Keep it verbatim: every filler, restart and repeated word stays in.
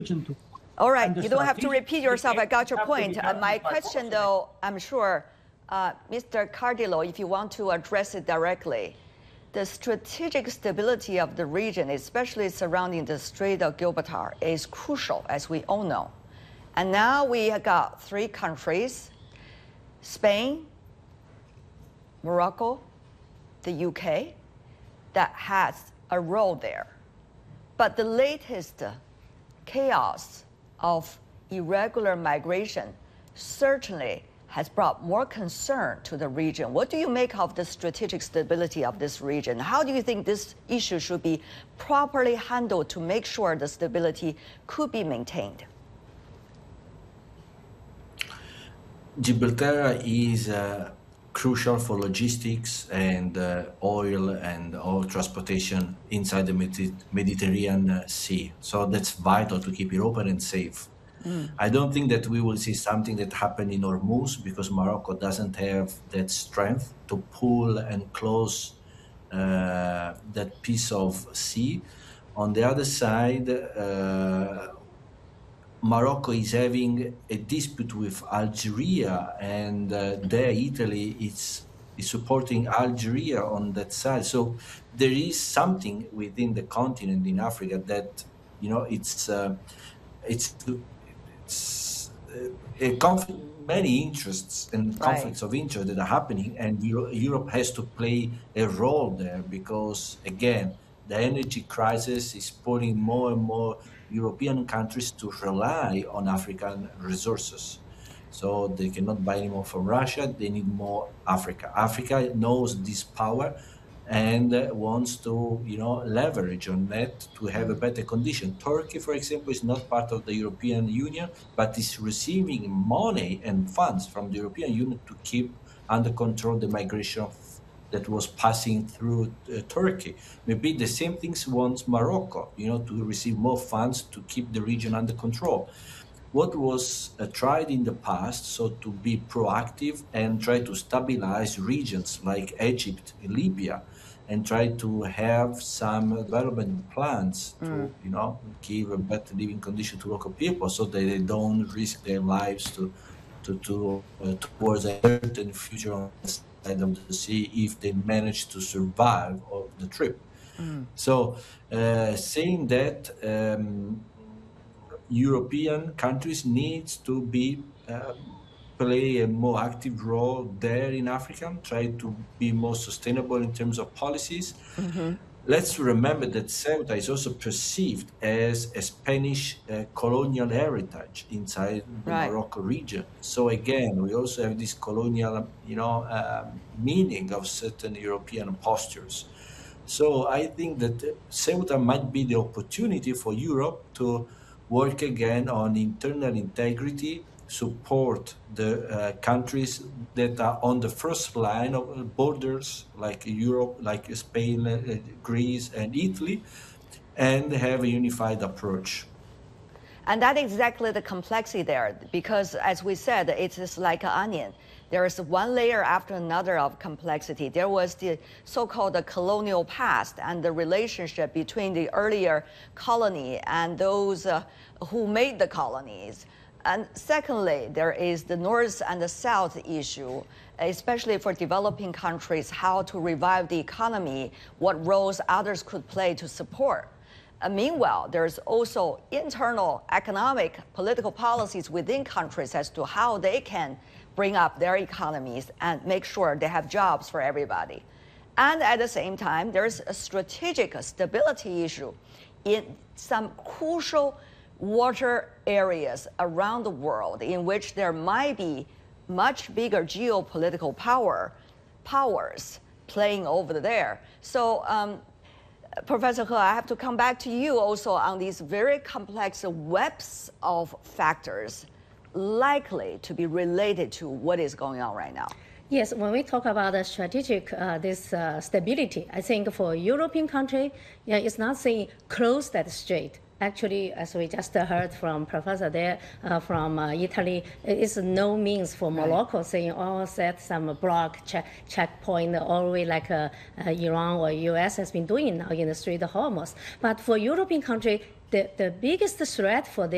All right, you don't have to repeat yourself. I got your point. Uh, my question, though, I'm sure, uh, Mister Cardillo, if you want to address it directly, the strategic stability of the region, especially surrounding the Strait of Gibraltar, is crucial, as we all know. And now we have got three countries, Spain, Morocco, the U K, that has a role there. But the latest chaos of irregular migration certainly has brought more concern to the region. What do you make of the strategic stability of this region? How do you think this issue should be properly handled to make sure the stability could be maintained? Gibraltar is uh, crucial for logistics and uh, oil and oil transportation inside the Medi Mediterranean Sea. So that's vital to keep it open and safe. Mm. I don't think that we will see something that happened in Hormuz because Morocco doesn't have that strength to pull and close uh, that piece of sea. On the other side, uh, Morocco is having a dispute with Algeria, and uh, there Italy is, is supporting Algeria on that side. So there is something within the continent in Africa that, you know, it's uh, it's it's a conflict, many interests and conflicts right. of interest that are happening, and Euro Europe has to play a role there because, again, the energy crisis is pulling more and more European countries to rely on African resources. So they cannot buy anymore from Russia, they need more Africa. Africa knows this power and uh, wants to, you know, leverage on that to have a better condition. Turkey, for example, is not part of the European Union, but is receiving money and funds from the European Union to keep under control the migration that was passing through uh, Turkey. Maybe the same things wants Morocco, you know, to receive more funds to keep the region under control. What was uh, tried in the past, so to be proactive and try to stabilize regions like Egypt, Libya, and try to have some development plans to, mm. you know, give a better living condition to local people so that they don't risk their lives to, to, to uh, towards a certain future on side of the sea if they manage to survive of the trip. Mm. So uh, saying that um, European countries need to be uh, play a more active role there in Africa, try to be more sustainable in terms of policies. Mm-hmm. Let's remember that Ceuta is also perceived as a Spanish uh, colonial heritage inside the right. Morocco region. So again, we also have this colonial, you know, um, meaning of certain European postures. So I think that Ceuta might be the opportunity for Europe to work again on internal integrity, support the uh, countries that are on the first line of borders, like Europe, like Spain, uh, Greece, and Italy, and have a unified approach. And that's exactly the complexity there, because as we said, it's just like an onion. There is one layer after another of complexity. There was the so-called colonial past and the relationship between the earlier colony and those uh, who made the colonies. And secondly, there is the North and the South issue, especially for developing countries, how to revive the economy, what roles others could play to support. Uh, meanwhile, there's also internal economic, political policies within countries as to how they can bring up their economies and make sure they have jobs for everybody. And at the same time, there's a strategic stability issue in some crucial water areas around the world in which there might be much bigger geopolitical power, powers playing over there. So, um, Professor He, I have to come back to you also on these very complex webs of factors likely to be related to what is going on right now. Yes, when we talk about the strategic, uh, this uh, stability, I think for European country, yeah, it's not saying close that strait. Actually, as we just heard from Professor there, uh, from uh, Italy, it's no means for Morocco right. saying, oh, set some block check, checkpoint all the way like uh, uh, Iran or U S has been doing now in the Strait of Hormuz. But for European country, the, the biggest threat for them